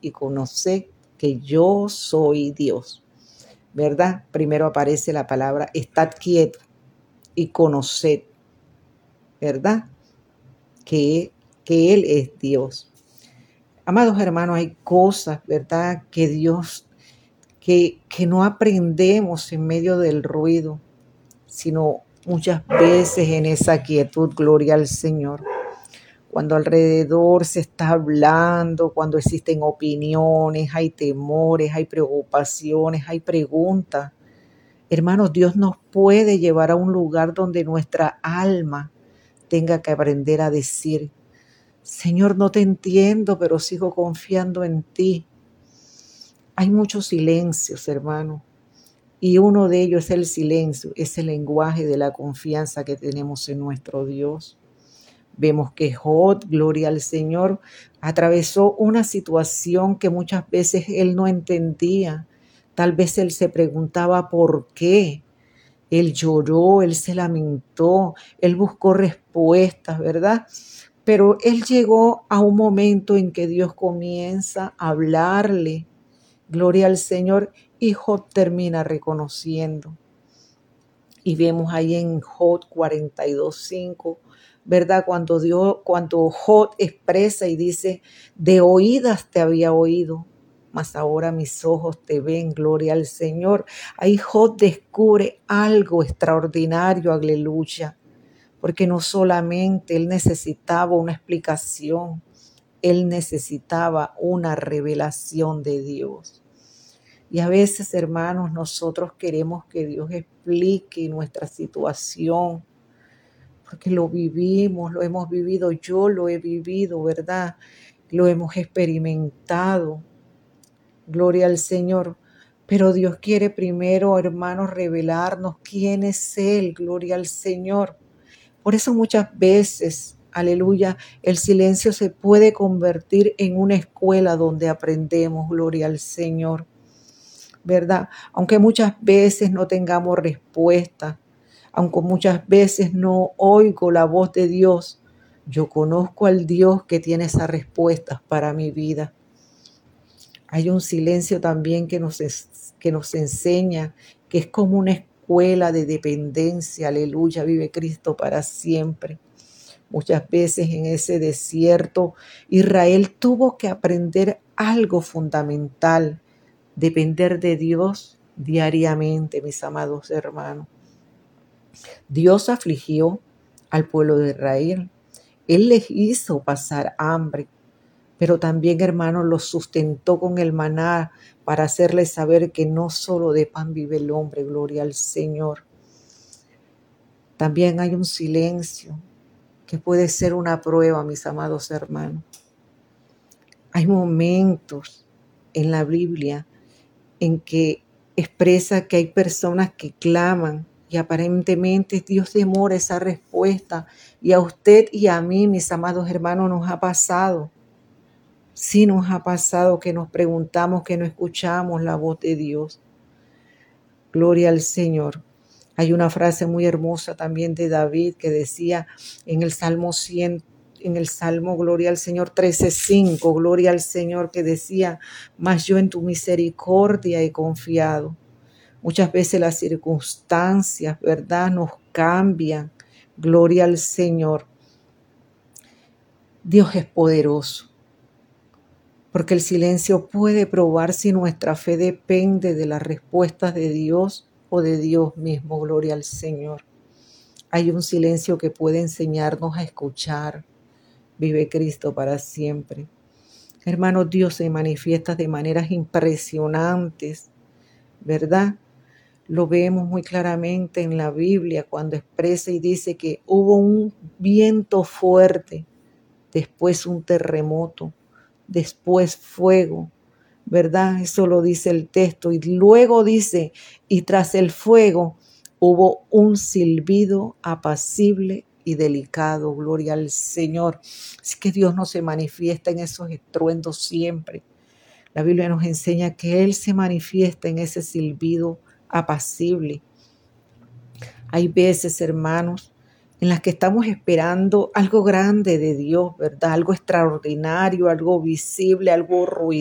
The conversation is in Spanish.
y conoced que yo soy Dios, ¿verdad? Primero aparece la palabra estad quieto y conoced, ¿verdad? Que Él es Dios. Amados hermanos, hay cosas, ¿verdad? Que Dios, que no aprendemos en medio del ruido, sino muchas veces en esa quietud, gloria al Señor. Cuando alrededor se está hablando, cuando existen opiniones, hay temores, hay preocupaciones, hay preguntas. Hermanos, Dios nos puede llevar a un lugar donde nuestra alma tenga que aprender a decir: Señor, no te entiendo, pero sigo confiando en ti. Hay muchos silencios, hermano, y uno de ellos es el silencio, es el lenguaje de la confianza que tenemos en nuestro Dios. Vemos que Job, gloria al Señor, atravesó una situación que muchas veces él no entendía. Tal vez él se preguntaba por qué. Él lloró, él se lamentó, él buscó respuestas, ¿verdad? Pero él llegó a un momento en que Dios comienza a hablarle, gloria al Señor, y Job termina reconociendo. Y vemos ahí en Job 42:5, ¿verdad? Cuando Job expresa y dice: de oídas te había oído, mas ahora mis ojos te ven, gloria al Señor. Ahí Job descubre algo extraordinario, aleluya, porque no solamente él necesitaba una explicación, él necesitaba una revelación de Dios. Y a veces, hermanos, nosotros queremos que Dios explique nuestra situación, porque lo vivimos, lo hemos vivido, yo lo he vivido, ¿verdad? Lo hemos experimentado. Gloria al Señor. Pero Dios quiere primero, hermanos, revelarnos quién es Él. Gloria al Señor. Por eso muchas veces, aleluya, el silencio se puede convertir en una escuela donde aprendemos, gloria al Señor, ¿verdad? Aunque muchas veces no tengamos respuesta, aunque muchas veces no oigo la voz de Dios, yo conozco al Dios que tiene esas respuestas para mi vida. Hay un silencio también que nos enseña que es como una escuela de dependencia, aleluya, vive Cristo para siempre. Muchas veces en ese desierto, Israel tuvo que aprender algo fundamental: depender de Dios diariamente, mis amados hermanos. Dios afligió al pueblo de Israel. Él les hizo pasar hambre, pero también, hermanos, los sustentó con el maná para hacerles saber que no solo de pan vive el hombre, gloria al Señor. También hay un silencio que puede ser una prueba, mis amados hermanos. Hay momentos en la Biblia en que expresa que hay personas que claman y aparentemente Dios demora esa respuesta. Y a usted y a mí, mis amados hermanos, nos ha pasado. Sí nos ha pasado que nos preguntamos, que no escuchamos la voz de Dios. Gloria al Señor. Hay una frase muy hermosa también de David que decía en el Salmo 100, en el Salmo, gloria al Señor, 13:5, gloria al Señor, que decía: mas yo en tu misericordia he confiado. Muchas veces las circunstancias, ¿verdad?, nos cambian. Gloria al Señor. Dios es poderoso, porque el silencio puede probar si nuestra fe depende de las respuestas de Dios o de Dios mismo. Gloria al Señor. Hay un silencio que puede enseñarnos a escuchar. Vive Cristo para siempre. Hermanos, Dios se manifiesta de maneras impresionantes, ¿verdad? Lo vemos muy claramente en la Biblia cuando expresa y dice que hubo un viento fuerte, después un terremoto, después fuego, ¿verdad? Eso lo dice el texto. Y luego dice: y tras el fuego hubo un silbido apacible y delicado. Gloria al Señor. Así que Dios no se manifiesta en esos estruendos siempre. La Biblia nos enseña que Él se manifiesta en ese silbido apacible. Hay veces, hermanos, en las que estamos esperando algo grande de Dios, ¿verdad? Algo extraordinario, algo visible, algo ruidoso.